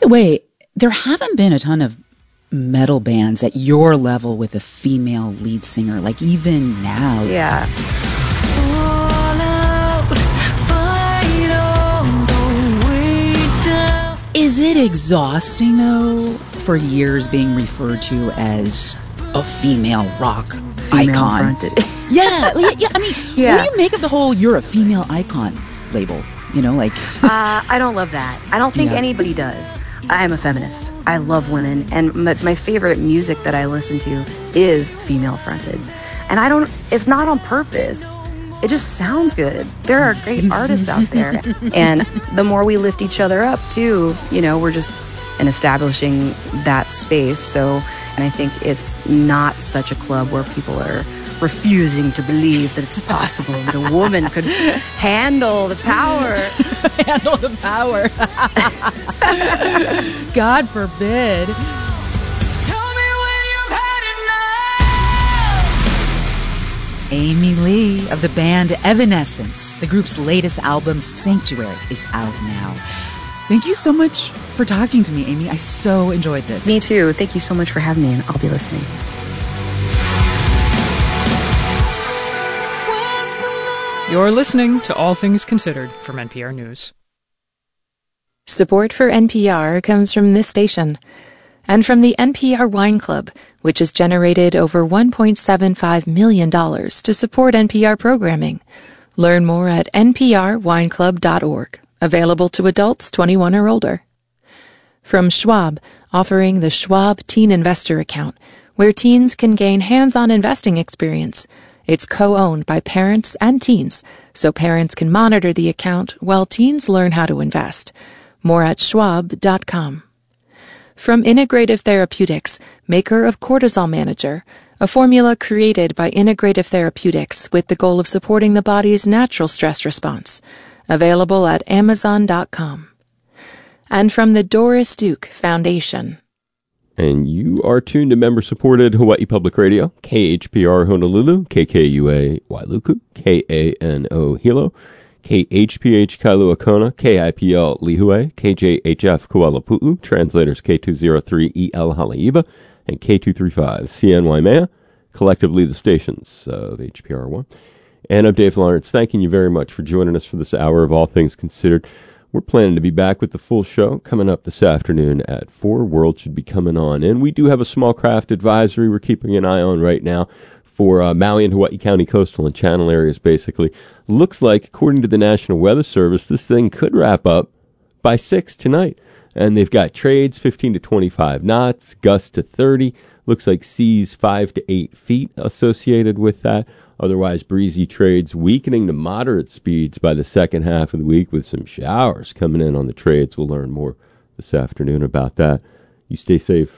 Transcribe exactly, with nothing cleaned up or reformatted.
the way, there haven't been a ton of metal bands at your level with a female lead singer, like even now. Yeah. Is it exhausting, though, for years being referred to as a female rock Female icon? Fronted. yeah, yeah. I mean, yeah. What do you make of the whole "you're a female icon" label? You know, like uh, I don't love that. I don't think yeah. anybody does. I am a feminist. I love women, and my, my favorite music that I listen to is female fronted. And I don't. It's not on purpose. It just sounds good. There are great artists out there. And the more we lift each other up, too, you know, we're just in establishing that space. So, and I think it's not such a club where people are refusing to believe that it's possible that a woman could handle the power. handle the power. God forbid. Amy Lee of the band Evanescence. The group's latest album, Sanctuary, is out now. Thank you so much for talking to me, Amy. I so enjoyed this. Me too. Thank you so much for having me, and I'll be listening. You're listening to All Things Considered from N P R News. Support for N P R comes from this station and from the N P R Wine Club, which has generated over one point seven five million dollars to support N P R programming. Learn more at n p r wine club dot org. Available to adults twenty-one or older. From Schwab, offering the Schwab Teen Investor Account, where teens can gain hands-on investing experience. It's co-owned by parents and teens, so parents can monitor the account while teens learn how to invest. More at schwab dot com. From Integrative Therapeutics, maker of Cortisol Manager, a formula created by Integrative Therapeutics with the goal of supporting the body's natural stress response. Available at amazon dot com. And from the Doris Duke Foundation. And you are tuned to member-supported Hawaii Public Radio, K H P R Honolulu, K K U A Wailuku, K A N O Hilo, K H P H Kailua Kona, K I P L Lihue, K J H F Kuala Pu'u, translators K two oh three E L Haleiwa, and K two thirty-five C N Y Mea, collectively the stations of H P R one. And I'm Dave Lawrence, thanking you very much for joining us for this hour of All Things Considered. We're planning to be back with the full show coming up this afternoon at four. World should be coming on. And we do have a small craft advisory we're keeping an eye on right now for uh, Maui and Hawaii County coastal and channel areas, basically. Looks like, according to the National Weather Service, this thing could wrap up by six tonight. And they've got trades fifteen to twenty-five knots, gusts to thirty. Looks like seas five to eight feet associated with that. Otherwise, breezy trades weakening to moderate speeds by the second half of the week with some showers coming in on the trades. We'll learn more this afternoon about that. You stay safe.